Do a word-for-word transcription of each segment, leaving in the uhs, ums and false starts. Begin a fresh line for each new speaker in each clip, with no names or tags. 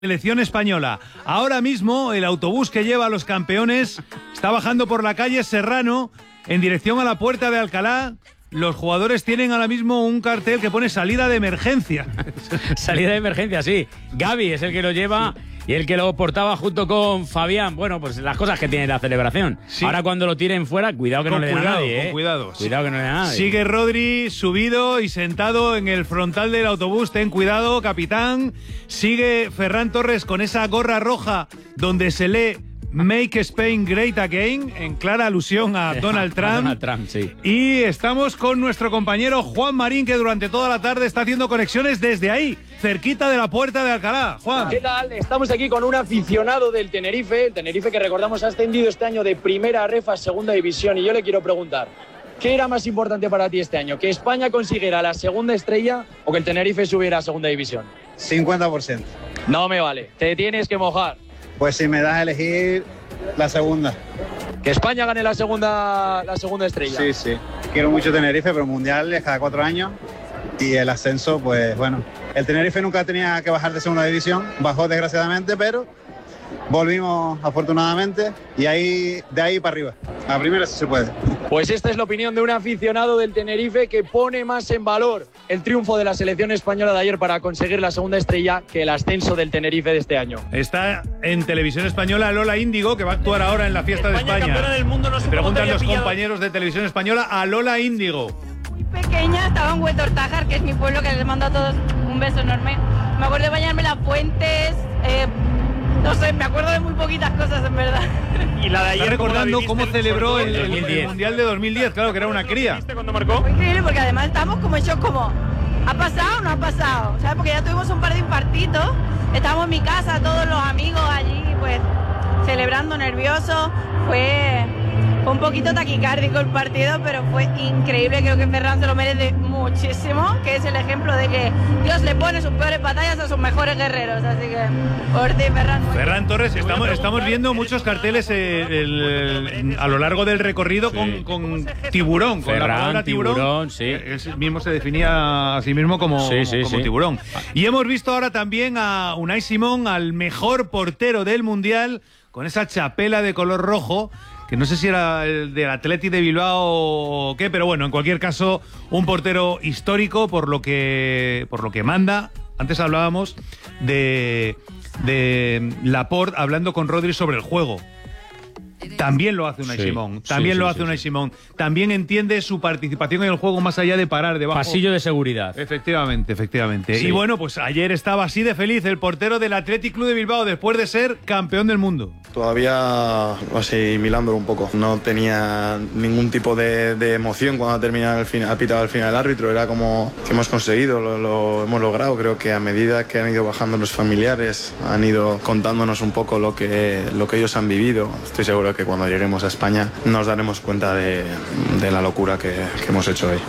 Selección española. Ahora mismo el autobús que lleva a los campeones está bajando por la calle Serrano en dirección a la Puerta de Alcalá. Los jugadores tienen ahora mismo un cartel que pone salida de emergencia.
Salida de emergencia, sí. Gaby es el que lo lleva sí. y el que lo portaba junto con Fabián. Bueno, pues las cosas que tiene la celebración. Sí. Ahora cuando lo tiren fuera, cuidado que
con
no le
cuidado,
dé a nadie.
Con
¿eh?
cuidado.
Cuidado que no le dé a nadie.
Sigue Rodri subido y sentado en el frontal del autobús. Ten cuidado, capitán. Sigue Ferran Torres con esa gorra roja donde se lee Make Spain Great Again, en clara alusión a Donald Trump.
A Donald Trump, sí.
Y estamos con nuestro compañero Juan Marín, que durante toda la tarde está haciendo conexiones desde ahí, cerquita de la Puerta de Alcalá. Juan.
¿Qué tal? Estamos aquí con un aficionado del Tenerife. El Tenerife, que recordamos ha ascendido este año de primera ref a segunda división. Y yo le quiero preguntar, ¿qué era más importante para ti este año? ¿Que España consiguiera la segunda estrella o que el Tenerife subiera a segunda división?
cincuenta por ciento.
No me vale, te tienes que mojar.
Pues si me das a elegir, la segunda.
Que España gane la segunda, la segunda estrella.
Sí, sí. Quiero mucho Tenerife, pero el Mundial es cada cuatro años. Y el ascenso, pues bueno. El Tenerife nunca tenía que bajar de segunda división. Bajó desgraciadamente, pero volvimos afortunadamente. Y ahí, de ahí para arriba. A primera sí se puede.
Pues esta es la opinión de un aficionado del Tenerife que pone más en valor el triunfo de la selección española de ayer para conseguir la segunda estrella que el ascenso del Tenerife de este año.
Está en Televisión Española Lola Índigo, que va a actuar ahora en la fiesta de España.
Campeona del mundo, no sé
Preguntan los
pillado.
compañeros de Televisión Española a Lola Índigo.
Muy pequeña, estaba en Huetortájar, que es mi pueblo, que les mando a todos un beso enorme. Me acuerdo de bañarme en las fuentes, eh, no sé, me acuerdo de muy poquitas cosas, en verdad.
Y la de ayer,
está recordando cómo celebró el, el,
el,
el Mundial de dos mil diez, claro, que era una cría.
¿Cuándo marcó?
Fue increíble, porque además estamos como hechos como, ¿ha pasado o no ha pasado? ¿Sabes? Porque ya tuvimos un par de infartitos, estábamos en mi casa, todos los amigos allí, pues, celebrando, nerviosos. Fue, fue un poquito taquicárdico el partido, pero fue increíble. Creo que Ferran se lo merece muchísimo, que es el ejemplo de que Dios le pone sus peores batallas a sus mejores guerreros. Así que, por ti, Ferran.
Ferran Torres, estamos, estamos viendo muchos carteles eh, el, el, a lo largo del recorrido sí. con, con tiburón, con
Ferran,
la palabra tiburón.
tiburón sí.
Él mismo se definía a sí mismo como,
sí, sí,
como
sí.
tiburón. Y hemos visto ahora también a Unai Simón, al mejor portero del Mundial, con esa chapela de color rojo, que no sé si era el del Atleti de Bilbao o qué, pero bueno, en cualquier caso, un portero histórico por lo que, por lo que manda. Antes hablábamos de, de Laporte hablando con Rodri sobre el juego. También lo hace Unai
sí,
Simón, también
sí,
lo
sí,
hace
sí,
Unai
sí.
Simón. También entiende su participación en el juego más allá de parar debajo.
Pasillo de seguridad.
Efectivamente, efectivamente.
Sí.
Y bueno, pues ayer estaba así de feliz el portero del Athletic Club de Bilbao después de ser campeón del mundo.
Todavía asimilándolo un poco. No tenía ningún tipo de, de emoción cuando terminaba el final, pitaba el final el árbitro. Era como que hemos conseguido, lo, lo hemos logrado. Creo que a medida que han ido bajando los familiares, han ido contándonos un poco lo que, lo que ellos han vivido. Estoy seguro que cuando lleguemos a España nos daremos cuenta de, de la locura que, que hemos hecho hoy.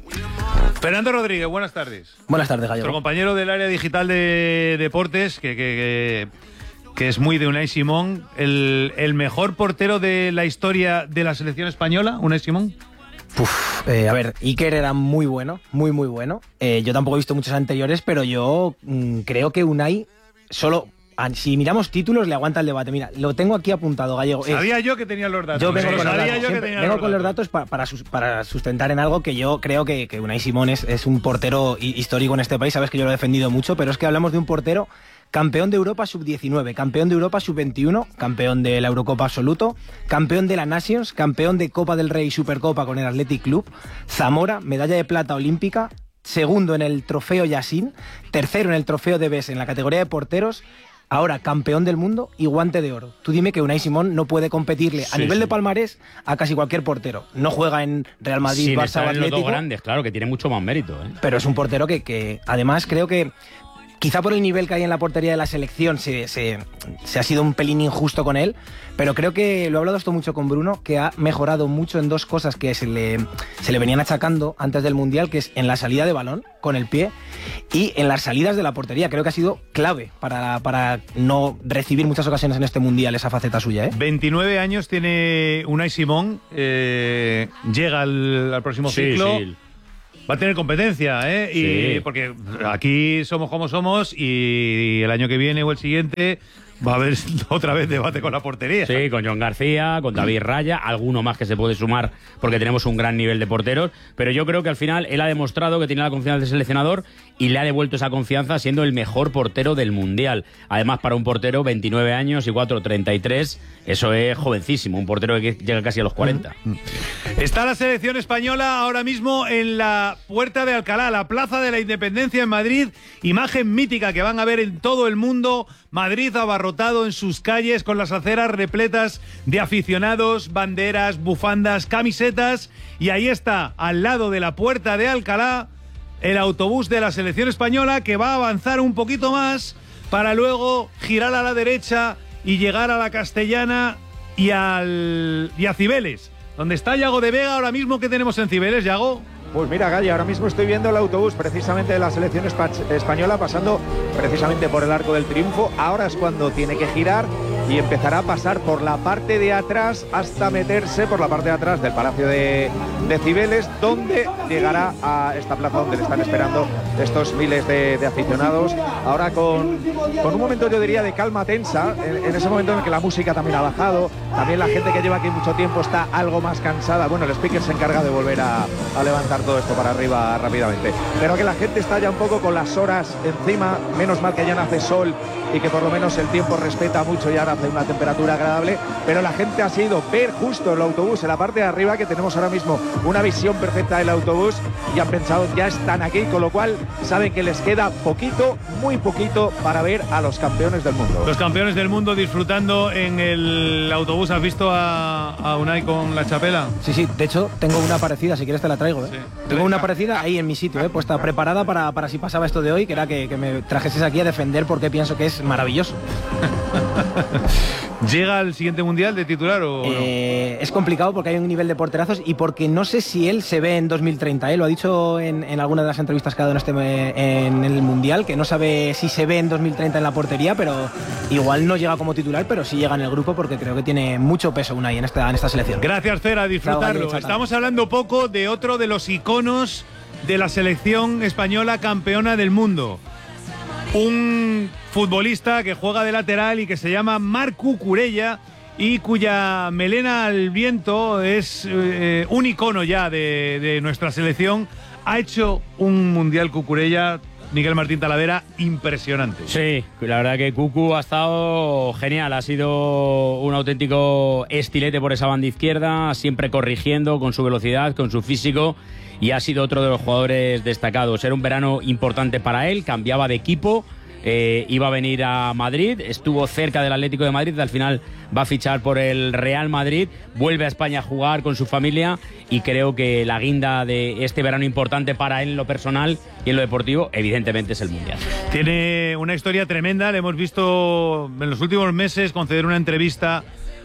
Fernando Rodríguez, buenas tardes.
Buenas tardes, Gallego.
Nuestro compañero del área digital de deportes, que, que, que, que es muy de Unai Simón, el, el mejor portero de la historia de la selección española, Unai Simón.
Uf, eh, a ver, Iker era muy bueno, muy muy bueno. Eh, yo tampoco he visto muchos anteriores, pero yo mmm, creo que Unai solo... Si miramos títulos, le aguanta el debate. Mira, lo tengo aquí apuntado, Gallego.
Sabía es, yo que tenía los datos.
Yo vengo
sí,
con los datos,
yo
siempre,
que
vengo
los
con los
datos.
datos para, para, sus, para sustentar en algo que yo creo que, que Unai Simón es, es un portero histórico en este país. Sabes que yo lo he defendido mucho, pero es que hablamos de un portero campeón de Europa sub diecinueve, campeón de Europa sub veintiuno, campeón de la Eurocopa absoluto, campeón de la Nations, campeón de Copa del Rey y Supercopa con el Athletic Club, Zamora, medalla de plata olímpica, segundo en el trofeo Yassin, tercero en el trofeo de Bes en la categoría de porteros. Ahora, campeón del mundo y guante de oro. Tú dime que Unai Simón no puede competirle sí, a nivel sí. de palmarés a casi cualquier portero. No juega en Real Madrid,
sí,
Barça o Atlético.
Los dos grandes, claro, que tiene mucho más mérito. ¿eh?
Pero es un portero que, que además creo que quizá por el nivel que hay en la portería de la selección se, se, se ha sido un pelín injusto con él, pero creo que lo he hablado esto mucho con Bruno, que ha mejorado mucho en dos cosas que se le, se le venían achacando antes del Mundial, que es en la salida de balón con el pie y en las salidas de la portería. Creo que ha sido clave para, para no recibir muchas ocasiones en este Mundial esa faceta suya. ¿eh?
veintinueve años tiene Unai Simón, eh, llega al, al próximo
sí,
ciclo.
Sí.
Va a tener competencia, ¿eh? Y
Sí.
porque aquí somos como somos y el año que viene o el siguiente va a haber otra vez debate con la portería.
Sí, con John García, con David Raya, alguno más que se puede sumar porque tenemos un gran nivel de porteros, pero yo creo que al final él ha demostrado que tiene la confianza del seleccionador y le ha devuelto esa confianza siendo el mejor portero del Mundial. Además, para un portero, veintinueve años y cuatro, treinta y tres, eso es jovencísimo, un portero que llega casi a los cuarenta.
Está la selección española ahora mismo en la Puerta de Alcalá, la Plaza de la Independencia en Madrid, imagen mítica que van a ver en todo el mundo. Madrid abarrotado en sus calles con las aceras repletas de aficionados, banderas, bufandas, camisetas, y ahí está, al lado de la Puerta de Alcalá, el autobús de la selección española que va a avanzar un poquito más para luego girar a la derecha y llegar a la Castellana y, al, y a Cibeles. ¿Dónde está Yago de Vega ahora mismo? ¿Qué tenemos en Cibeles, Yago?
Pues mira, Gaya, ahora mismo estoy viendo el autobús precisamente de la selección española pasando precisamente por el Arco del Triunfo. Ahora es cuando tiene que girar y empezará a pasar por la parte de atrás hasta meterse por la parte de atrás del Palacio de, de Cibeles, donde llegará a esta plaza donde le están esperando estos miles de, de aficionados. Ahora con, con un momento, yo diría, de calma tensa, en, en ese momento en el que la música también ha bajado, también la gente que lleva aquí mucho tiempo está algo más cansada. Bueno, el speaker se encarga de volver a, a levantar todo esto para arriba rápidamente, pero que la gente está ya un poco con las horas encima. Menos mal que ya no hace sol y que por lo menos el tiempo respeta mucho y ahora hace una temperatura agradable, pero la gente ha sido ver justo el autobús en la parte de arriba, que tenemos ahora mismo una visión perfecta del autobús, y han pensado ya están aquí, con lo cual saben que les queda poquito, muy poquito para ver a los campeones del mundo.
Los campeones del mundo disfrutando en el autobús. ¿Has visto a, a Unai con la chapela?
Sí, sí, de hecho tengo una parecida, si quieres te la traigo, ¿eh?
Sí.
Tengo una parecida ahí en mi sitio, ¿eh? Puesta, preparada para, para si pasaba esto de hoy, que era que, que me trajeses aquí a defender porque pienso que es maravilloso.
¿Llega al siguiente mundial de titular o
eh, no? Es complicado porque hay un nivel de porterazos y porque no sé si él se ve en dos mil treinta. ¿eh? Lo ha dicho en, en alguna de las entrevistas que ha dado en, este, en el mundial, que no sabe si se ve en dos mil treinta en la portería, pero igual no llega como titular, pero sí llega en el grupo porque creo que tiene mucho peso Unai en esta, en esta selección.
Gracias, Fer, a disfrutarlo.
Chao,
Estamos hablando poco de otro de los iconos de la selección española campeona del mundo. Un futbolista que juega de lateral y que se llama Marc Cucurella y cuya melena al viento es eh, un icono ya de, de nuestra selección. Ha hecho un mundial Cucurella, Miguel Martín Talavera, impresionante.
Sí, la verdad que Cucu ha estado genial, ha sido un auténtico estilete por esa banda izquierda, siempre corrigiendo con su velocidad, con su físico, y ha sido otro de los jugadores destacados. Era un verano importante para él, cambiaba de equipo, eh, iba a venir a Madrid, estuvo cerca del Atlético de Madrid, al final va a fichar por el Real Madrid, vuelve a España a jugar con su familia, y creo que la guinda de este verano importante para él en lo personal y en lo deportivo, evidentemente, es el Mundial.
Tiene una historia tremenda, le hemos visto en los últimos meses conceder una entrevista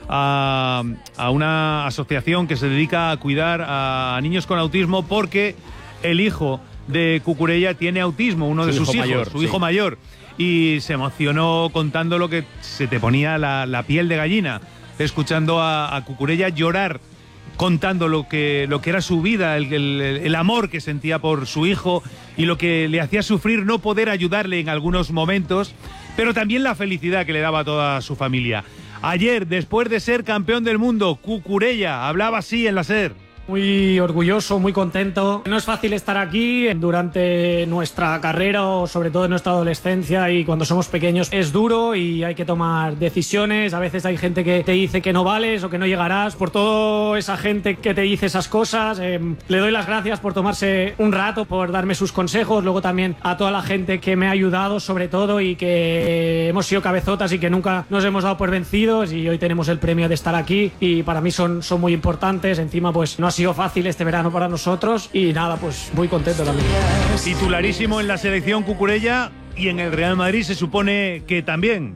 a, a una asociación que se dedica a cuidar a niños con autismo, porque el hijo de Cucurella tiene autismo, uno de
su
sus
hijo
hijos,
mayor,
su
sí.
hijo mayor, y se emocionó contando lo que se te ponía la, la piel de gallina, escuchando a, a Cucurella llorar, contando lo que, lo que era su vida, el, el, el amor que sentía por su hijo y lo que le hacía sufrir no poder ayudarle en algunos momentos, pero también la felicidad que le daba a toda su familia. Ayer, después de ser campeón del mundo, Cucurella hablaba así en la SER.
Muy orgulloso, muy contento. No es fácil estar aquí durante nuestra carrera o sobre todo en nuestra adolescencia, y cuando somos pequeños es duro y hay que tomar decisiones. A veces hay gente que te dice que no vales o que no llegarás. Por toda esa gente que te dice esas cosas, eh, le doy las gracias por tomarse un rato, por darme sus consejos. Luego también a toda la gente que me ha ayudado sobre todo y que hemos sido cabezotas y que nunca nos hemos dado por vencidos, y hoy tenemos el premio de estar aquí y para mí son, son muy importantes. Encima pues no ha sido fácil este verano para nosotros y nada, pues muy contento también.
Titularísimo en la selección Cucurella, y en el Real Madrid se supone que también.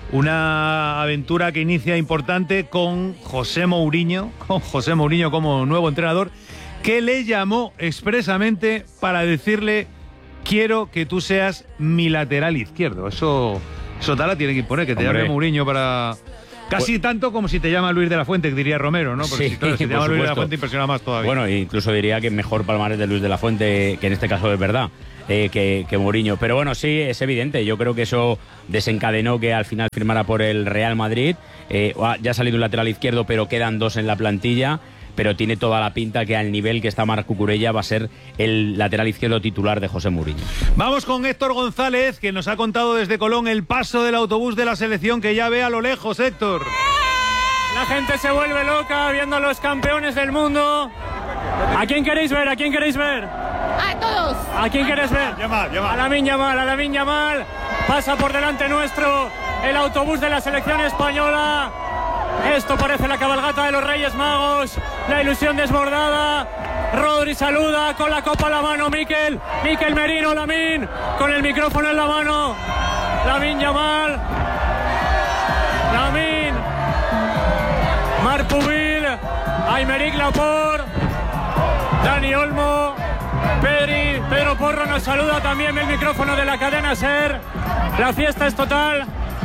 Una aventura que inicia importante con José Mourinho, con José Mourinho como nuevo entrenador, que le llamó expresamente para decirle: quiero que tú seas mi lateral izquierdo. Eso, eso Tala tiene que imponer, que te
Hombre.
llame Mourinho para, Casi pues, tanto como si te llama Luis de la Fuente, diría Romero, ¿no? Porque
sí,
si, claro, si te llama Luis de la Fuente impresiona más todavía.
Bueno, incluso diría que mejor palmarés de Luis de la Fuente, que en este caso es verdad, eh, que, que Mourinho. Pero bueno, sí, es evidente. Yo creo que eso desencadenó que al final firmara por el Real Madrid. Eh, ya ha salido un lateral izquierdo, pero quedan dos en la plantilla. Pero tiene toda la pinta que al nivel que está Marc Cucurella va a ser el lateral izquierdo titular de José Mourinho.
Vamos con Héctor González, que nos ha contado desde Colón el paso del autobús de la selección que ya ve a lo lejos, Héctor.
La gente se vuelve loca viendo a los campeones del mundo. ¿A quién queréis ver? ¿A quién queréis ver?
A todos.
¿A quién queréis ver?
Yamal, Yamal.
A Lamine Yamal, a Lamine Yamal. Pasa por delante nuestro el autobús de la selección española. Esto parece la cabalgata de los Reyes Magos, la ilusión desbordada. Rodri saluda con la copa en la mano, Mikel, Mikel Merino, Lamine, con el micrófono en la mano. Lamine Yamal, Lamine, Marc Pubil, Aymeric Laporte, Dani Olmo, Pedri, Pedro Porro nos saluda también el micrófono de la cadena SER. La fiesta es total.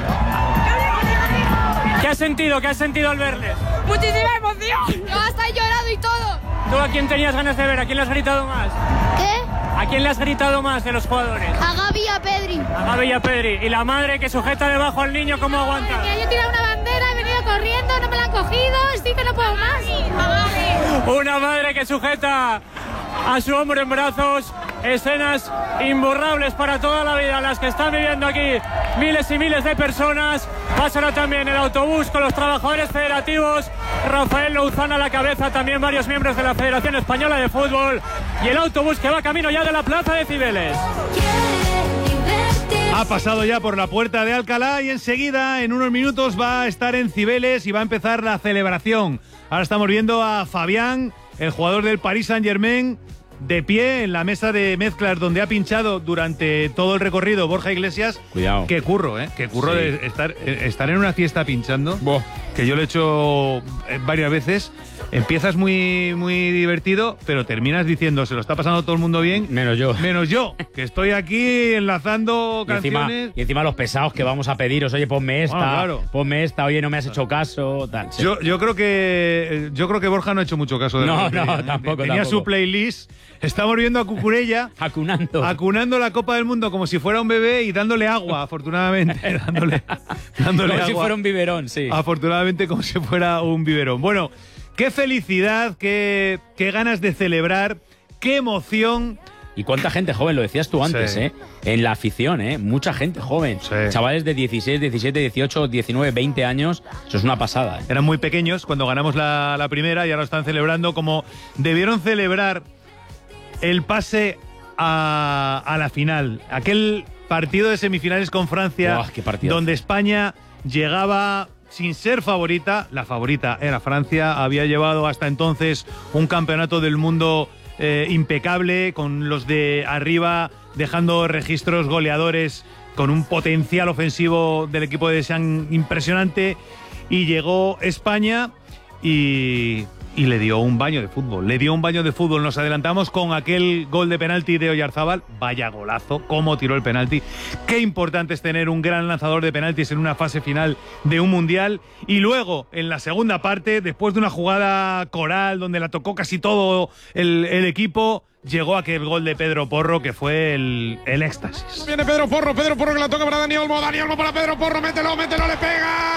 ¿Qué has sentido? ¿Qué has sentido al verles?
Muchísima emoción. Yo hasta he llorado y todo.
¿Tú a quién tenías ganas de ver? ¿A quién le has gritado más?
¿Qué?
¿A quién le has gritado más de los jugadores?
A Gavi y a Pedri.
A Gavi y a Pedri. ¿Y la madre que sujeta debajo al niño cómo aguanta?
Mira, yo he tirado una bandera, he venido corriendo, no me la han cogido, sí que no puedo más.
Una madre que sujeta a su hombre en brazos. Escenas imborrables para toda la vida, las que están viviendo aquí miles y miles de personas. Pasará también el autobús con los trabajadores federativos, Rafael Louzán a la cabeza, también varios miembros de la Federación Española de Fútbol, y el autobús que va camino ya de la plaza de Cibeles.
Ha pasado ya por la puerta de Alcalá y enseguida, en unos minutos, va a estar en Cibeles y va a empezar la celebración. Ahora estamos viendo a Fabián, el jugador del Paris Saint-Germain, de pie en la mesa de mezclas donde ha pinchado durante todo el recorrido Borja Iglesias.
Cuidado.
Qué curro, ¿eh? Qué curro sí. de estar, estar en una fiesta pinchando.
Boh.
Que yo lo he hecho varias veces. Empiezas muy, muy divertido, pero terminas diciendo, se lo está pasando todo el mundo bien.
Menos yo.
Menos yo, que estoy aquí enlazando
y
canciones.
Encima, y encima los pesados que vamos a pediros, oye, ponme esta, bueno, claro. ponme esta, oye, no me has hecho caso, tal. Sí.
Yo, yo creo que yo creo que Borja no ha hecho mucho caso de
No,
lo que
no,
tenía.
tampoco.
Tenía
tampoco.
su playlist. Estamos viendo a Cucurella
acunando.
acunando la Copa del Mundo como si fuera un bebé y dándole agua, afortunadamente. dándole, dándole
como
agua.
si fuera un biberón, sí.
Afortunadamente, como si fuera un biberón. Bueno, qué felicidad, qué, qué ganas de celebrar, qué emoción.
Y cuánta gente joven, lo decías tú antes, sí. ¿eh? En la afición, ¿eh? Mucha gente joven.
Sí.
Chavales de dieciséis, diecisiete, dieciocho, diecinueve, veinte años. Eso es una pasada, ¿eh?
Eran muy pequeños cuando ganamos la, la primera y ahora lo están celebrando como debieron celebrar el pase a, a la final. Aquel partido de semifinales con Francia,
Uah, qué partidazo.
donde España llegaba sin ser favorita. La favorita era Francia. Había llevado hasta entonces un campeonato del mundo eh, impecable, con los de arriba dejando registros goleadores, con un potencial ofensivo del equipo de Deschamps impresionante. Y llegó España y... y le dio un baño de fútbol, le dio un baño de fútbol. Nos adelantamos con aquel gol de penalti de Oyarzábal. Vaya golazo, cómo tiró el penalti. Qué importante es tener un gran lanzador de penaltis en una fase final de un mundial. Y luego, en la segunda parte, después de una jugada coral donde la tocó casi todo el, el equipo, llegó aquel gol de Pedro Porro que fue el, el éxtasis.
Viene Pedro Porro, Pedro Porro que la toca para Dani Olmo, Dani Olmo para Pedro Porro, mételo, mételo, le pega.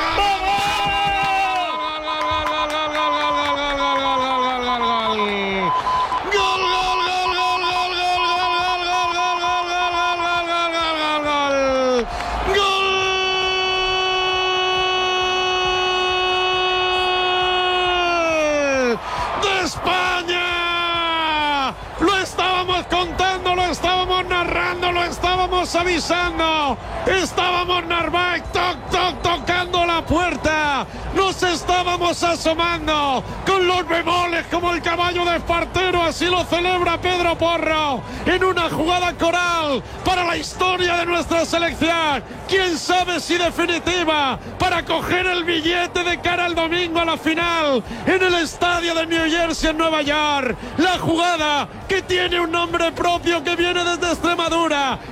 Estábamos avisando, estábamos Narváez, toc, toc, tocando la puerta, nos estábamos asomando con los bemoles como el caballo de Espartero, así lo celebra Pedro Porro en una jugada coral para la historia de nuestra selección, quién sabe si definitiva, para coger el billete de cara al domingo a la final en el estadio de New Jersey en Nueva York, la jugada que tiene un nombre propio que viene desde Extremadura,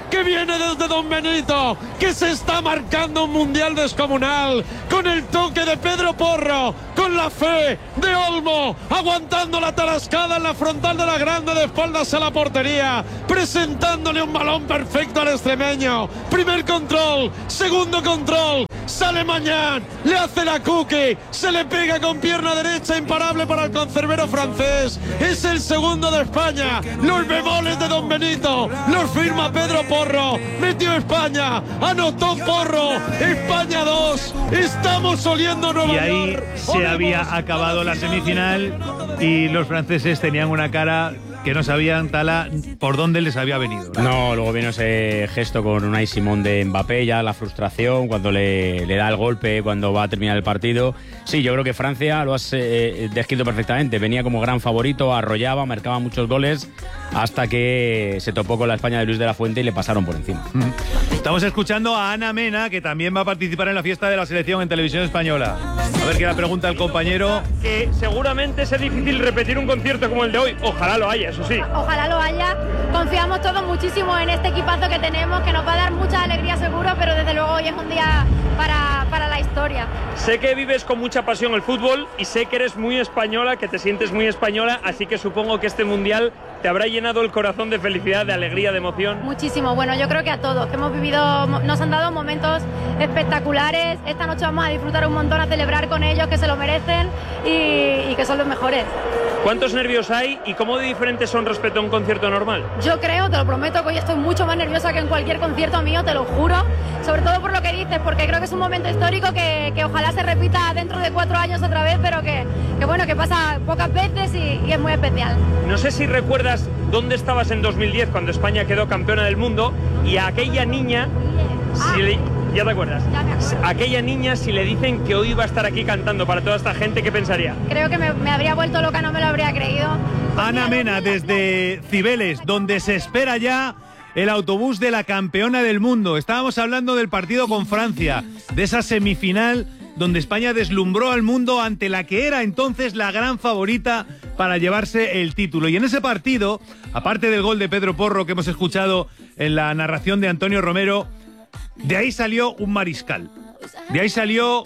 que viene desde Don Benito, que se está marcando un mundial descomunal, con el toque de Pedro Porro, con la fe de Olmo, aguantando la tarascada en la frontal de la grande de espaldas a la portería, presentándole un balón perfecto al extremeño. Primer control, segundo control, sale Mañán, le hace la cookie, se le pega con pierna derecha, imparable para el concerbero francés. Es el segundo de España. Los bemoles de Don Benito los firma Pedro Porro. Metió España, anotó Porro. España dos. Estamos oliendo Nueva
York. Y ahí
York.
se Olemos, había acabado la semifinal y los franceses tenían una cara que no sabían, Tala, por dónde les había venido.
¿Verdad? No, luego vino ese gesto con Unai Simón de Mbappé, ya la frustración, cuando le, le da el golpe, cuando va a terminar el partido. Sí, yo creo que Francia, lo has eh, descrito perfectamente, venía como gran favorito, arrollaba, marcaba muchos goles, hasta que se topó con la España de Luis de la Fuente y le pasaron por encima.
Estamos escuchando a Ana Mena, que también va a participar en la fiesta de la selección en Televisión Española. A ver qué le pregunta el compañero.
Que seguramente es difícil repetir un concierto como el de hoy. Ojalá lo haya, eso sí.
Ojalá lo haya. Confiamos todos muchísimo en este equipazo que tenemos, que nos va a dar mucha alegría seguro, pero desde luego hoy es un día para, para la historia.
Sé que vives con mucha pasión el fútbol y sé que eres muy española, que te sientes muy española, así que supongo que este mundial te habrá llenado el corazón de felicidad, de alegría, de emoción.
Muchísimo. Bueno, yo creo que a todos, que hemos vivido, nos han dado momentos espectaculares. Esta noche vamos a disfrutar un montón, a celebrar con ellos, que se lo merecen y, y que son los mejores.
¿Cuántos nervios hay y cómo de diferentes son respecto a un concierto normal?
Yo creo, te lo prometo, que hoy estoy mucho más nerviosa que en cualquier concierto mío, te lo juro. Sobre todo por lo que dices, porque creo que es un momento histórico que, que ojalá se repita dentro de cuatro años otra vez, pero que, que bueno, que pasa pocas veces y, y es muy especial.
No sé si recuerdas dónde estabas en dos mil diez cuando España quedó campeona del mundo y a aquella niña, ah. si le, ¿ya te acuerdas?
Ya me acuerdo.
A aquella niña, si le dicen que hoy iba a estar aquí cantando para toda esta gente, ¿qué pensaría?
Creo que me, me habría vuelto loca, no me lo habría creído.
Ana Mena desde Cibeles, donde se espera ya el autobús de la campeona del mundo. Estábamos hablando del partido con Francia, de esa semifinal donde España deslumbró al mundo ante la que era entonces la gran favorita para llevarse el título. Y en ese partido, aparte del gol de Pedro Porro que hemos escuchado en la narración de Antonio Romero, de ahí salió un mariscal, de ahí salió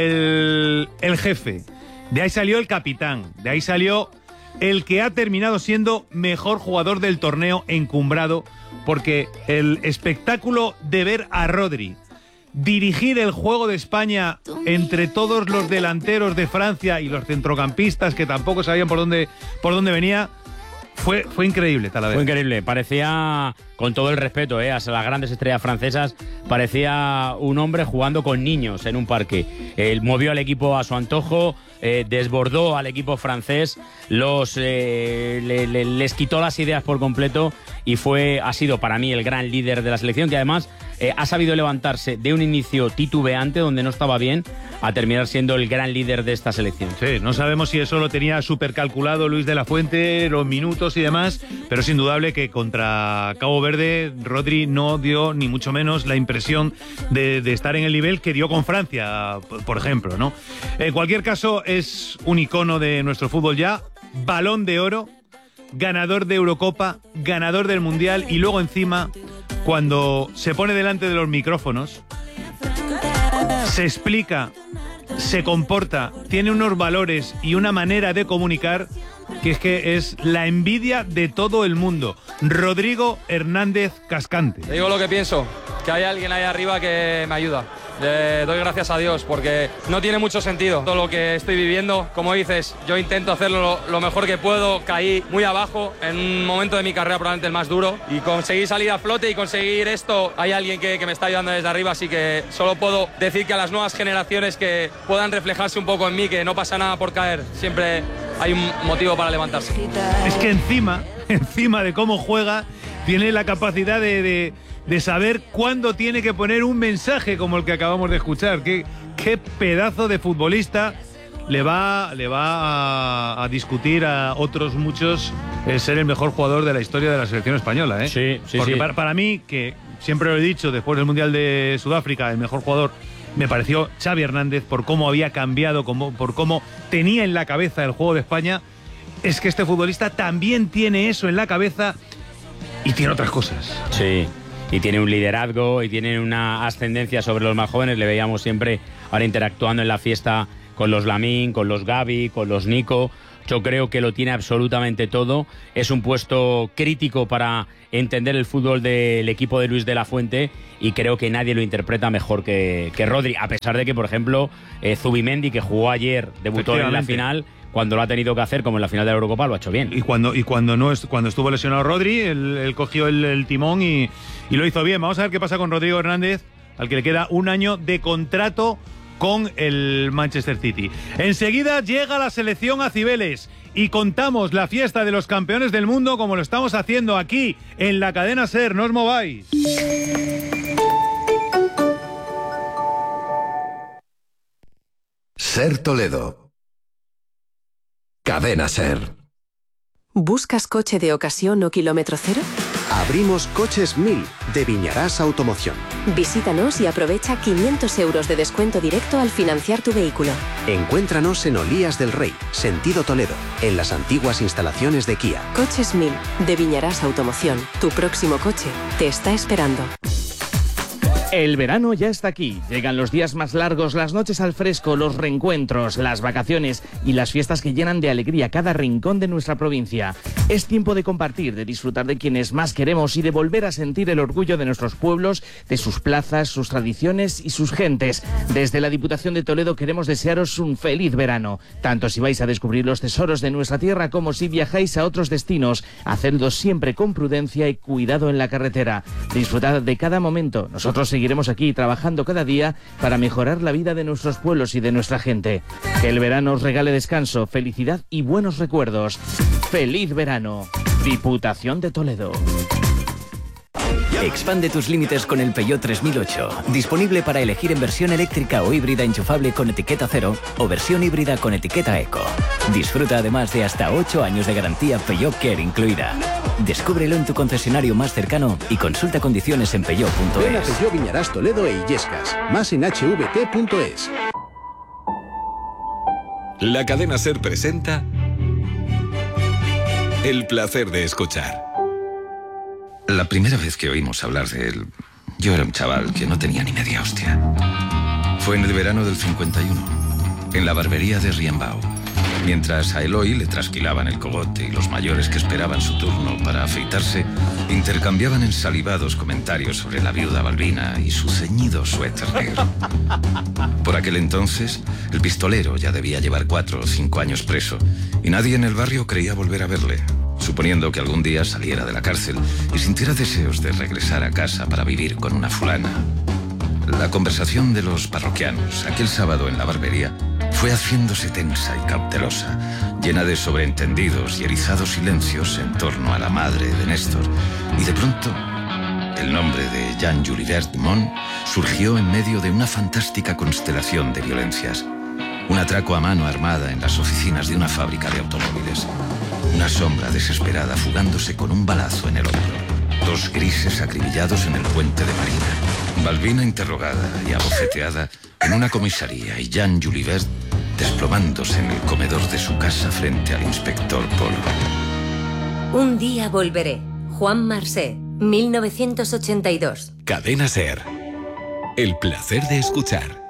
el, el jefe, de ahí salió el capitán, de ahí salió el que ha terminado siendo mejor jugador del torneo encumbrado, porque el espectáculo de ver a Rodri dirigir el juego de España entre todos los delanteros de Francia y los centrocampistas que tampoco sabían por dónde, por dónde venía, fue, fue increíble, Talavera.
Fue increíble, parecía, con todo el respeto eh, a las grandes estrellas francesas, parecía un hombre jugando con niños en un parque. Él movió al equipo a su antojo, eh, desbordó al equipo francés, los eh, le, le, les quitó las ideas por completo y fue, ha sido para mí el gran líder de la selección, que además eh, ha sabido levantarse de un inicio titubeante donde no estaba bien a terminar siendo el gran líder de esta selección.
Sí, no sabemos si eso lo tenía súper calculado Luis de la Fuente, los minutos y demás, pero es indudable que contra Cabo Verde Rodri no dio ni mucho menos la impresión de, de estar en el nivel que dio con Francia, por ejemplo, ¿no? En cualquier caso, es un icono de nuestro fútbol ya, Balón de Oro, ganador de Eurocopa, ganador del Mundial y luego encima, cuando se pone delante de los micrófonos, se explica, se comporta, tiene unos valores y una manera de comunicar que es que es la envidia de todo el mundo. Rodrigo Hernández Cascante.
Te digo lo que pienso, que hay alguien ahí arriba que me ayuda. Le doy gracias a Dios porque no tiene mucho sentido todo lo que estoy viviendo. Como dices, yo intento hacerlo lo, lo mejor que puedo. Caí muy abajo en un momento de mi carrera probablemente el más duro y conseguí salir a flote y conseguir esto. Hay alguien que, que me está ayudando desde arriba, así que solo puedo decir que a las nuevas generaciones que puedan reflejarse un poco en mí, que no pasa nada por caer. Siempre hay un motivo para levantarse.
Es que encima, encima de cómo juega, tiene la capacidad de... de... de saber cuándo tiene que poner un mensaje como el que acabamos de escuchar. Qué, qué pedazo de futbolista. Le va, le va a, a discutir a otros muchos el ser el mejor jugador de la historia de la selección española, ¿eh?
Sí, sí,
Porque
sí.
Para, para mí, que siempre lo he dicho, después del Mundial de Sudáfrica, el mejor jugador me pareció Xavi Hernández, por cómo había cambiado, como, por cómo tenía en la cabeza el juego de España. Es que este futbolista también tiene eso en la cabeza y tiene otras cosas.
Sí. y tiene un liderazgo y tiene una ascendencia sobre los más jóvenes. Le veíamos siempre ahora interactuando en la fiesta con los Lamine, con los Gavi, con los Nico. Yo creo que lo tiene absolutamente todo. Es un puesto crítico para entender el fútbol del equipo de Luis de la Fuente y creo que nadie lo interpreta mejor que, que Rodri, a pesar de que, por ejemplo, eh, Zubimendi, que jugó ayer, debutó en la final, cuando lo ha tenido que hacer, como en la final de la Eurocopa, lo ha hecho bien.
Y cuando, y cuando, no es, cuando estuvo lesionado Rodri, él, él cogió el, el timón y, y lo hizo bien. Vamos a ver qué pasa con Rodrigo Hernández, al que le queda un año de contrato con el Manchester City. Enseguida llega la selección a Cibeles y contamos la fiesta de los campeones del mundo como lo estamos haciendo aquí en la cadena SER. No os mováis.
SER Toledo. Cadena SER.
¿Buscas coche de ocasión o kilómetro cero?
Abrimos Coches mil de Viñarás Automoción.
Visítanos y aprovecha quinientos euros de descuento directo al financiar tu vehículo.
Encuéntranos en Olías del Rey, sentido Toledo, en las antiguas instalaciones de Kia.
Coches mil de Viñarás Automoción. Tu próximo coche te está esperando.
El verano ya está aquí. Llegan los días más largos, las noches al fresco, los reencuentros, las vacaciones y las fiestas que llenan de alegría cada rincón de nuestra provincia. Es tiempo de compartir, de disfrutar de quienes más queremos y de volver a sentir el orgullo de nuestros pueblos, de sus plazas, sus tradiciones y sus gentes. Desde la Diputación de Toledo queremos desearos un feliz verano, tanto si vais a descubrir los tesoros de nuestra tierra como si viajáis a otros destinos. Hacedlo siempre con prudencia y cuidado en la carretera. Disfrutad de cada momento. Nosotros seguiremos aquí trabajando cada día para mejorar la vida de nuestros pueblos y de nuestra gente. Que el verano os regale descanso, felicidad y buenos recuerdos. ¡Feliz verano! Diputación de Toledo.
Expande tus límites con el Peugeot tres mil ocho. Disponible para elegir en versión eléctrica o híbrida enchufable con etiqueta cero o versión híbrida con etiqueta eco. Disfruta además de hasta ocho años de garantía Peugeot Care incluida. Descúbrelo en tu concesionario más cercano y consulta condiciones en peugeot punto es.
Ven a Peugeot Viñarás Toledo e Illescas. Más en h v t punto es.
La cadena SER presenta El placer de escuchar. La primera vez que oímos hablar de él, yo era un chaval que no tenía ni media hostia. Fue en el verano del cincuenta y uno, en la barbería de Riembao. Mientras a Eloy le trasquilaban el cogote y los mayores que esperaban su turno para afeitarse intercambiaban ensalivados comentarios sobre la viuda Balbina y su ceñido suéter negro. Por aquel entonces, el pistolero ya debía llevar cuatro o cinco años preso y nadie en el barrio creía volver a verle, suponiendo que algún día saliera de la cárcel y sintiera deseos de regresar a casa para vivir con una fulana. La conversación de los parroquianos aquel sábado en la barbería fue haciéndose tensa y cautelosa, llena de sobreentendidos y erizados silencios en torno a la madre de Néstor, y de pronto el nombre de Jean Julibert Mon surgió en medio de una fantástica constelación de violencias. Un atraco a mano armada en las oficinas de una fábrica de automóviles. Una sombra desesperada fugándose con un balazo en el hombro. Dos grises acribillados en el puente de Marina. Balbina interrogada y abofeteada en una comisaría y Jean Julibert desplomándose en el comedor de su casa frente al inspector Polo.
Un día volveré. Juan Marsé, mil novecientos ochenta y dos.
Cadena SER. El placer de escuchar.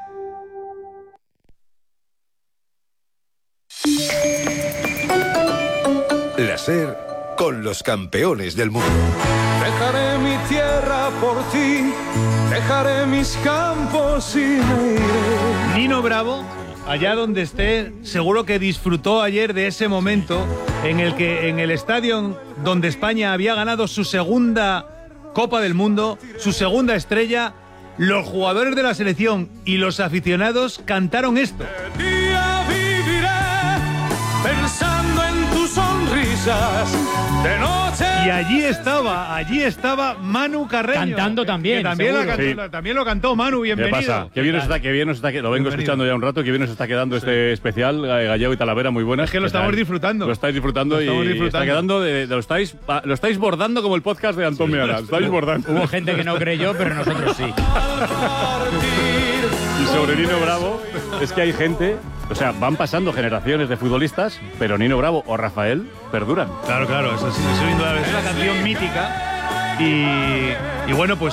La SER con los campeones del mundo.
Dejaré mi tierra por ti, dejaré mis campos y me iré.
Nino Bravo, allá donde esté, seguro que disfrutó ayer de ese momento en el que en el estadio donde España había ganado su segunda Copa del Mundo, su segunda estrella, los jugadores de la selección y los aficionados cantaron esto.
De día viviré pensando en tus sonrisas, de noche.
Y allí estaba, allí estaba Manu Carreño.
Cantando también,
que también, la cantó,
Sí.
la- también lo cantó Manu, bienvenido.
¿Qué pasa? Qué bien nos está, qué bien nos está, que- lo vengo
Bienvenido.
escuchando ya un rato, que bien nos está quedando este especial, eh, Gallego y Talavera, muy buenas.
Es que lo estamos disfrutando.
Lo estáis disfrutando
Lo estamos
y
disfrutando.
está quedando, de, de- lo, estáis, ah, lo estáis bordando como el podcast de Antón Meana, lo estáis bordando.
Hubo gente que no creyó, pero nosotros sí.
Y sobre Nino Bravo, es que hay gente, o sea, van pasando generaciones de futbolistas, pero Nino Bravo o Rafael perduran.
Claro, claro, eso sí, eso indudable. Es una canción mítica. Y, y bueno, pues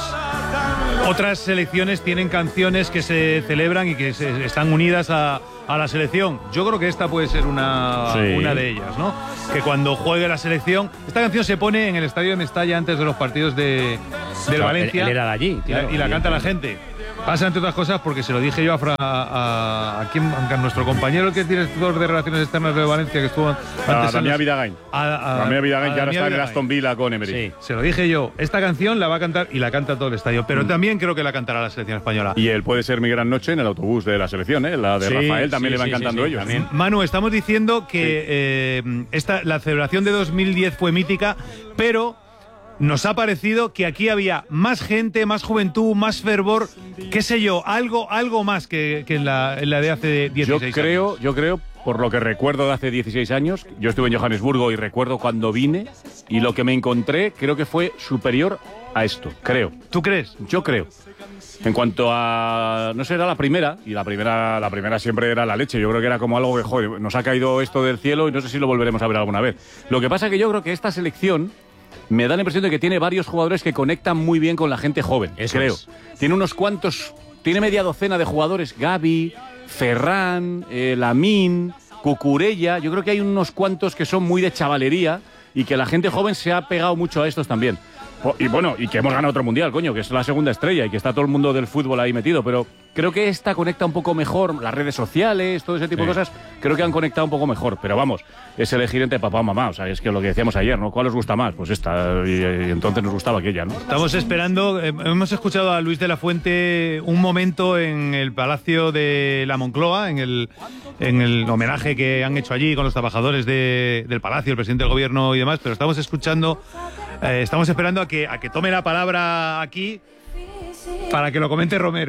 otras selecciones tienen canciones que se celebran y que se, están unidas a, a la selección. Yo creo que esta puede ser una,
sí.
una de ellas, ¿no? Que cuando juegue la selección, esta canción se pone en el estadio de Mestalla antes de los partidos de, del
no,
Valencia.
Él, él era de allí, claro,
y, y la canta la gente. Pasa, entre otras cosas, porque se lo dije yo a, Fra, a, a, quien, a nuestro compañero que es director de Relaciones Externas de Valencia, que estuvo antes.
A Damián Vidagain.
A, a,
Damián Vidagain,
a
que ahora
Damián
está en el
Vidagain.
Aston Villa con Emery.
Sí, se lo dije yo. Esta canción la va a cantar y la canta todo el estadio, pero mm. también creo que la cantará la selección española.
Y él puede ser Mi Gran Noche en el autobús de la selección, ¿eh? La de
sí,
Rafael también
sí,
le van
sí,
cantando
sí, sí,
ellos.
También. Manu, estamos diciendo que sí. eh, esta, la celebración de dos mil diez fue mítica, pero nos ha parecido que aquí había más gente, más juventud, más fervor, qué sé yo, algo, algo más que, que en, la, en la de hace dieciséis
yo creo,
años.
Yo creo, por lo que recuerdo de hace dieciséis años, yo estuve en Johannesburgo y recuerdo cuando vine, y lo que me encontré creo que fue superior a esto, creo.
¿Tú crees?
Yo creo. En cuanto a, no sé, era la primera, y la primera, la primera siempre era la leche. Yo creo que era como algo que, joder, nos ha caído esto del cielo y no sé si lo volveremos a ver alguna vez. Lo que pasa es que yo creo que esta selección me da la impresión de que tiene varios jugadores que conectan muy bien con la gente joven,
Eso
creo.
Es.
Tiene unos cuantos, tiene media docena de jugadores, Gavi, Ferran, eh, Lamine, Cucurella. Yo creo que hay unos cuantos que son muy de chavalería y que la gente joven se ha pegado mucho a estos también. Y bueno, y que hemos ganado otro mundial, coño, que es la segunda estrella y que está todo el mundo del fútbol ahí metido, pero creo que esta conecta un poco mejor, las redes sociales, todo ese tipo sí. de cosas, creo que han conectado un poco mejor, pero vamos, es elegir entre papá o mamá, o sea, es que lo que decíamos ayer, ¿no? ¿Cuál os gusta más? Pues esta, y, y entonces nos gustaba aquella, ¿no?
Estamos esperando, eh, hemos escuchado a Luis de la Fuente un momento en el Palacio de la Moncloa, en el, en el homenaje que han hecho allí con los trabajadores de, del Palacio, el presidente del gobierno y demás, pero estamos escuchando... Eh, estamos esperando a que, a que tome la palabra aquí para que lo comente Romero.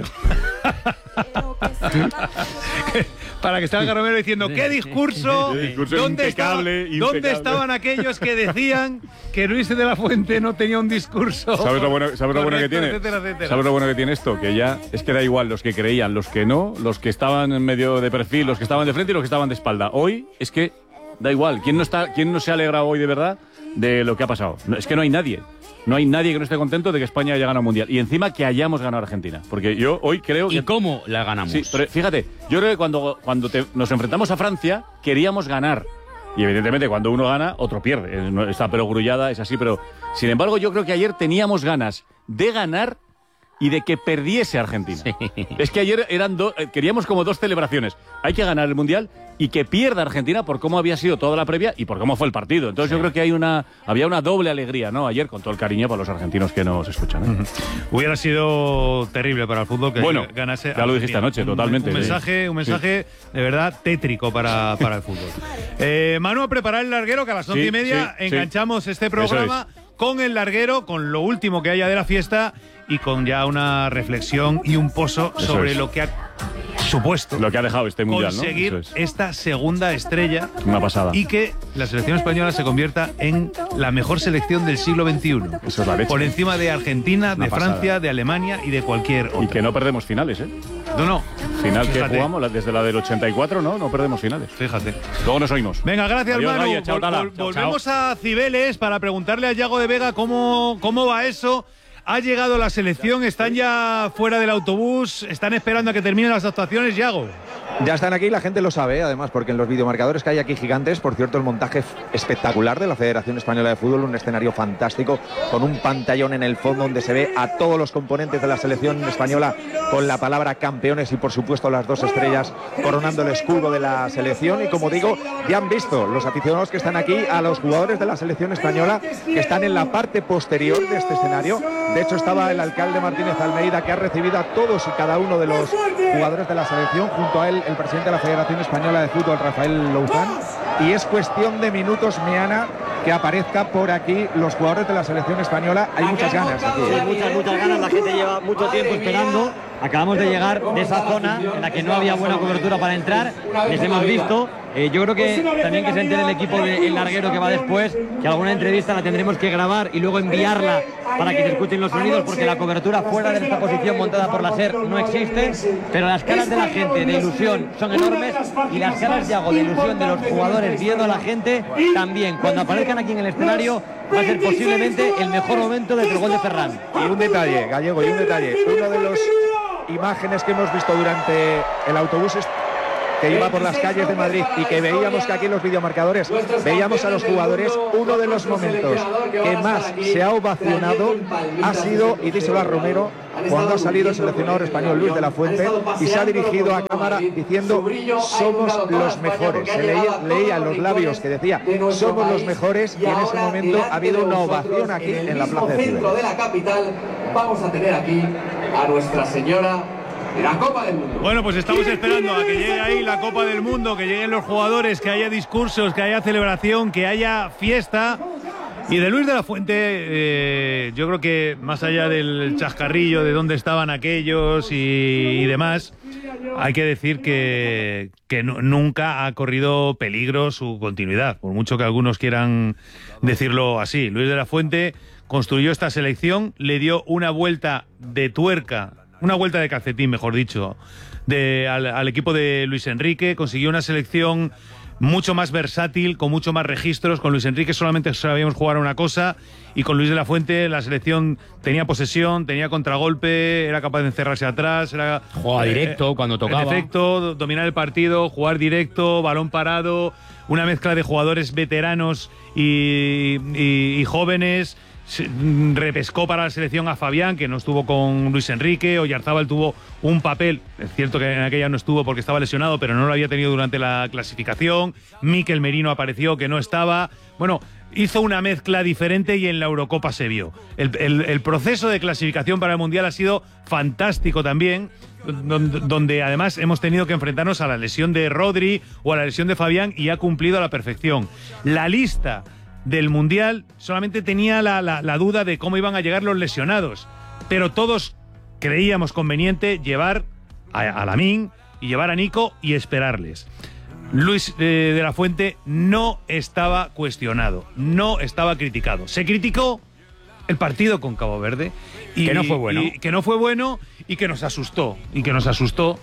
Para que salga Romero diciendo ¡qué discurso!
discurso
¿Dónde,
impecable,
estaba,
impecable.
¿Dónde estaban aquellos que decían que Luis de la Fuente no tenía un discurso?
¿Sabes lo bueno, sabes lo bueno que tiene?
Etcétera, etcétera.
¿Sabes lo bueno que tiene esto? Que ya es que da igual los que creían, los que no, los que estaban en medio de perfil, los que estaban de frente y los que estaban de espalda. Hoy es que da igual. ¿Quién no, está, quién no se ha alegrado hoy de verdad de lo que ha pasado? No, es que no hay nadie. No hay nadie que no esté contento de que España haya ganado un mundial. Y encima que hayamos ganado a Argentina. Porque yo hoy creo que...
¿Y cómo la ganamos?
Sí, pero fíjate, yo creo que cuando, cuando te, nos enfrentamos a Francia, queríamos ganar. Y evidentemente cuando uno gana, otro pierde. Está perogrullada, es así, pero... Sin embargo, yo creo que ayer teníamos ganas de ganar y de que perdiese Argentina. Sí. Es que ayer eran do, queríamos como dos celebraciones. Hay que ganar el mundial y que pierda Argentina por cómo había sido toda la previa y por cómo fue el partido. Entonces sí. yo creo que hay una había una doble alegría, ¿no? Ayer, con todo el cariño para los argentinos que nos escuchan, ¿eh?
Uh-huh. Hubiera sido terrible para el fútbol que
bueno,
ganase.
Ya lo dijiste anoche,
un,
totalmente.
Un mensaje, un mensaje sí. de verdad tétrico para, para el fútbol. Eh, Manu, a preparar el larguero, que a las once sí, y media sí, enganchamos sí. este programa con el larguero, con lo último que haya de la fiesta y con ya una reflexión y un pozo Eso sobre es. lo que ha supuesto
lo que ha dejado este mundial,
conseguir
¿no? Eso es.
esta segunda estrella.
Una pasada.
Y que la selección española se convierta en la mejor selección del siglo veintiuno.
Eso es la leche.
Por encima de Argentina,
Una
de
pasada.
Francia, de Alemania y de cualquier otra.
Y que no perdemos finales, ¿eh?
No, no.
Final
Fíjate.
que jugamos desde la del ochenta y cuatro, ¿no? No perdemos finales.
Fíjate.
Luego nos oímos.
Venga, gracias,
Adiós,
Manu.
Raya, chao,
vol vol
chao,
volvemos
chao.
a Cibeles para preguntarle a Yago de Vega cómo, cómo va eso. Ha llegado la selección, están ya fuera del autobús, están esperando a que terminen las actuaciones, Yago.
Ya están aquí, la gente lo sabe, además, porque en los videomarcadores que hay aquí gigantes, por cierto, el montaje espectacular de la Federación Española de Fútbol, un escenario fantástico, con un pantallón en el fondo donde se ve a todos los componentes de la selección española con la palabra campeones y, por supuesto, las dos estrellas coronando el escudo de la selección. Y, como digo, ya han visto los aficionados que están aquí a los jugadores de la selección española que están en la parte posterior de este escenario. De hecho, estaba el alcalde Martínez Almeida, que ha recibido a todos y cada uno de los jugadores de la selección, junto a él el presidente de la Federación Española de Fútbol, Rafael Louzán, y es cuestión de minutos, Meana, que aparezca por aquí los jugadores de la selección española. Hay muchas ganas aquí.
Sí, muchas, muchas ganas, la gente lleva mucho tiempo esperando. Acabamos de llegar de esa zona en la que no había buena cobertura para entrar, les hemos visto. Eh, yo creo que también que se entere el equipo del larguero que va después, que alguna entrevista la tendremos que grabar y luego enviarla para que se escuchen los sonidos, porque la cobertura fuera de esta posición montada por la SER no existe, pero las caras de la gente de ilusión son enormes y las caras de, hago, de ilusión de los jugadores viendo a la gente también. Cuando aparezcan están aquí en el escenario, va a ser posiblemente el mejor momento desde el gol de Ferran.
Y un detalle, Gallego, y un detalle. Uno de las imágenes que hemos visto durante el autobús es que iba por las calles de Madrid y que veíamos que aquí en los videomarcadores veíamos a los jugadores, uno de los momentos que más se ha ovacionado ha sido, y díselo a Romero, cuando ha salido el seleccionador español Luis de la Fuente y se ha dirigido a cámara diciendo somos los mejores. Se leía, leía los labios que decía somos los mejores, y en ese momento ha habido una ovación aquí en la plaza de Cibeles.
De la capital vamos a tener aquí a Nuestra Señora de la Copa del Mundo.
Bueno, pues estamos esperando a que llegue ahí la Copa del Mundo, que lleguen los jugadores, que haya discursos, que haya celebración, que haya fiesta. Y de Luis de la Fuente, eh, yo creo que más allá del chascarrillo de dónde estaban aquellos y, y demás, hay que decir que, que no, nunca ha corrido peligro su continuidad, por mucho que algunos quieran decirlo así. Luis de la Fuente construyó esta selección, le dio una vuelta de tuerca, una vuelta de calcetín, mejor dicho, de, al, al equipo de Luis Enrique. Consiguió una selección mucho más versátil, con mucho más registros. Con Luis Enrique solamente sabíamos jugar a una cosa, y con Luis de la Fuente la selección tenía posesión, tenía contragolpe, era capaz de encerrarse atrás, era
jugaba directo eh, cuando tocaba.
En efecto, dominar el partido, jugar directo, balón parado, una mezcla de jugadores veteranos y, y, y jóvenes. Repescó para la selección a Fabián, que no estuvo con Luis Enrique. Oyarzábal tuvo un papel, es cierto que en aquella no estuvo porque estaba lesionado, pero no lo había tenido durante la clasificación. Mikel Merino apareció, que no estaba. Bueno, hizo una mezcla diferente y en la Eurocopa se vio. El, el, el proceso de clasificación para el Mundial ha sido fantástico también, donde, donde además hemos tenido que enfrentarnos a la lesión de Rodri o a la lesión de Fabián, y ha cumplido a la perfección. La lista del Mundial solamente tenía la, la, la duda de cómo iban a llegar los lesionados, pero todos creíamos conveniente llevar a, a Lamine y llevar a Nico y esperarles. Luis eh, de la Fuente no estaba cuestionado, no estaba criticado. Se criticó el partido con Cabo Verde, y
que no fue bueno,
y, que no fue bueno y que nos asustó, y que nos asustó.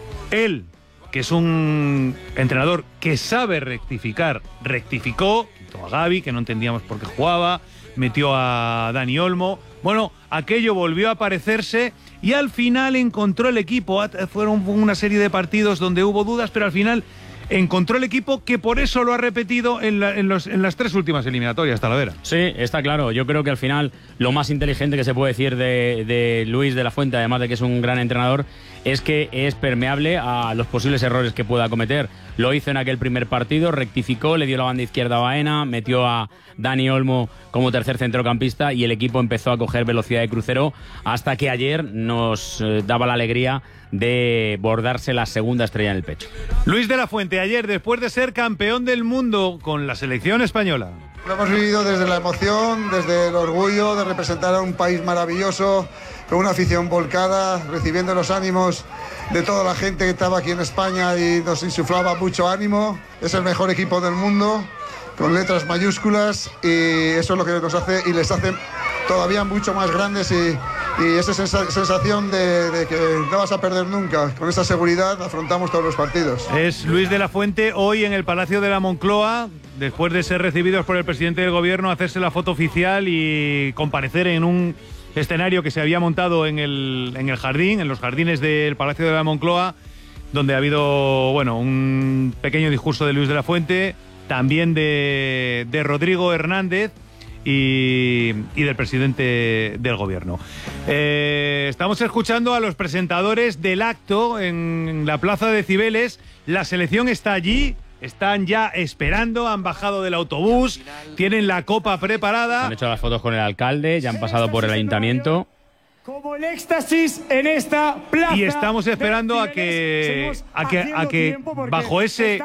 Él, que es un entrenador que sabe rectificar, rectificó, quitó a Gavi, que no entendíamos por qué jugaba, metió a Dani Olmo. Bueno, aquello volvió a aparecerse y al final encontró el equipo. Fueron una serie de partidos donde hubo dudas, pero al final encontró el equipo, que por eso lo ha repetido en, la, en, los, en las tres últimas eliminatorias, Talavera.
Sí, está claro. Yo creo que al final lo más inteligente que se puede decir de, de Luis de la Fuente, además de que es un gran entrenador, es que es permeable a los posibles errores que pueda cometer. Lo hizo en aquel primer partido, rectificó, le dio la banda izquierda a Baena, metió a Dani Olmo como tercer centrocampista y el equipo empezó a coger velocidad de crucero, hasta que ayer nos eh, daba la alegría de bordarse la segunda estrella en el pecho.
Luis de la Fuente, ayer, después de ser campeón del mundo con la selección española.
Lo hemos vivido desde la emoción, desde el orgullo de representar a un país maravilloso, con una afición volcada, recibiendo los ánimos de toda la gente que estaba aquí en España y nos insuflaba mucho ánimo. Es el mejor equipo del mundo, con letras mayúsculas, y eso es lo que nos hace y les hace todavía mucho más grandes, y, y esa sensación de, de que no vas a perder nunca. Con esa seguridad afrontamos todos los partidos.
Es Luis de la Fuente hoy en el Palacio de la Moncloa, después de ser recibidos por el presidente del gobierno, hacerse la foto oficial y comparecer en un escenario que se había montado en el, en el jardín, en los jardines del Palacio de la Moncloa, donde ha habido, bueno, un pequeño discurso de Luis de la Fuente, también de, de Rodrigo Hernández y, y del presidente del gobierno. Eh, estamos escuchando a los presentadores del acto en la plaza de Cibeles. La selección está allí, están ya esperando, han bajado del autobús, tienen la copa preparada.
Han hecho las fotos con el alcalde, ya han pasado por el ayuntamiento.
Como el éxtasis en esta plaza.
Y estamos esperando a que, a que, a que bajo ese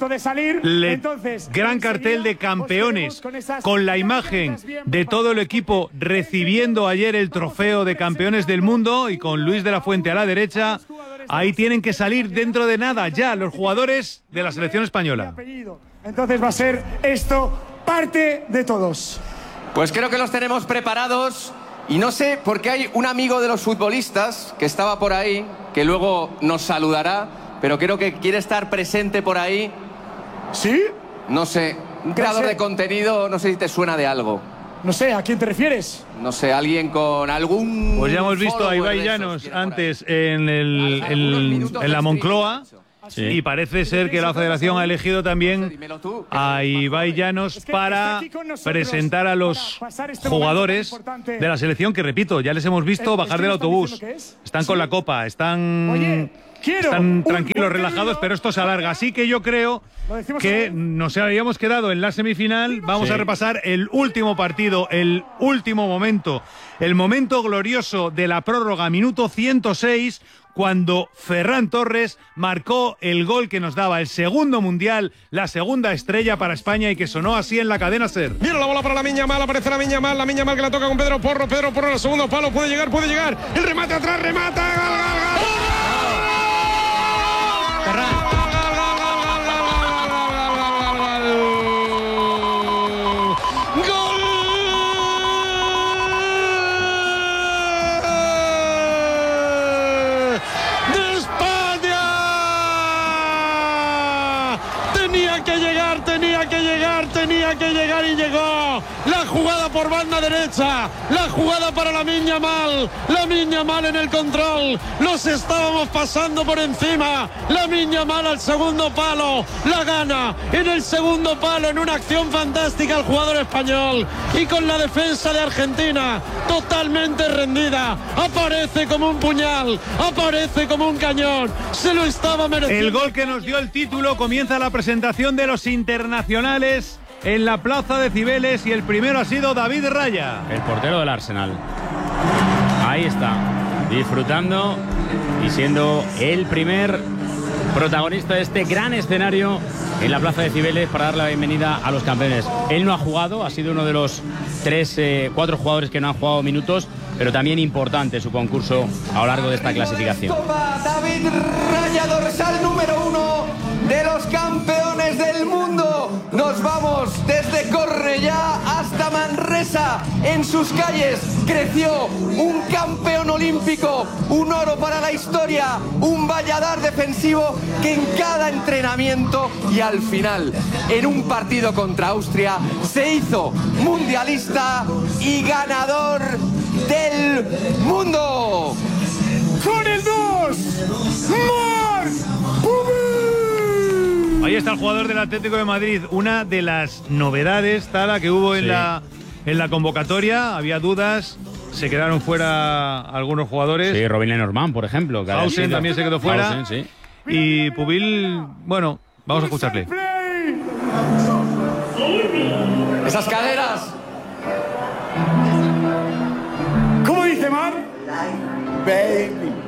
le, gran cartel de campeones, con la imagen de todo el equipo recibiendo ayer el trofeo de campeones del mundo y con Luis de la Fuente a la derecha, ahí tienen que salir dentro de nada ya los jugadores de la selección española.
Entonces va a ser esto parte de todos.
Pues creo que los tenemos preparados. Y no sé por qué hay un amigo de los futbolistas que estaba por ahí, que luego nos saludará, pero creo que quiere estar presente por ahí.
¿Sí?
No sé, un creador de contenido, no sé si te suena de algo.
No sé, ¿a quién te refieres?
No sé, alguien con algún...
Pues ya hemos visto a Ibai Llanos antes en, el, en, en la Moncloa. Sí. Y parece ser que la Federación ha elegido también a Ibai Llanos para presentar a los jugadores de la selección, que repito, ya les hemos visto bajar del autobús. Están con la copa, están, están tranquilos, relajados, pero esto se alarga. Así que yo creo que nos habíamos quedado en la semifinal. Vamos a repasar el último partido, el último momento, el momento glorioso de la prórroga, minuto ciento seis, cuando Ferran Torres marcó el gol que nos daba el segundo mundial, la segunda estrella para España, y que sonó así en la cadena SER.
Viene la bola para la Miña Mal, aparece la Miña Mal, la Miña Mal que la toca con Pedro Porro, Pedro Porro en el segundo palo, puede llegar, puede llegar, el remate atrás, remata, gol, gol, gol.
Ferran.
Tenía que llegar y llegó. La jugada por banda derecha, la jugada para la Miña Mal, la Miña Mal en el control. Los estábamos pasando por encima. La Miña Mal al segundo palo, la gana en el segundo palo, en una acción fantástica el jugador español. Y con la defensa de Argentina totalmente rendida, aparece como un puñal, aparece como un cañón. Se lo estaba mereciendo.
El gol que nos dio el título. Comienza la presentación de los internacionales en la plaza de Cibeles, y el primero ha sido David Raya,
el portero del Arsenal. Ahí está, disfrutando y siendo el primer protagonista de este gran escenario en la plaza de Cibeles para dar la bienvenida a los campeones. Él no ha jugado, ha sido uno de los tres, eh, cuatro jugadores que no han jugado minutos, pero también importante su concurso a lo largo de esta clasificación.
David Raya, dorsal número uno de los campeones del mundo. Nos vamos desde Cornellá hasta Manresa. En sus calles creció un campeón olímpico, un oro para la historia, un valladar defensivo que en cada entrenamiento y al final en un partido contra Austria se hizo mundialista y ganador del mundo.
Con el dos, Marc Pubil.
Ahí está el jugador del Atlético de Madrid. Una de las novedades, Tala, que hubo en, sí. la, en la convocatoria. Había dudas, se quedaron fuera algunos jugadores.
Sí, Robin Lenormand, por ejemplo.
Hausen también se quedó fuera.
Hausen, sí.
Y Pubil, bueno, vamos a escucharle.
Esas caderas.
¿Cómo dice Mar?
Baby.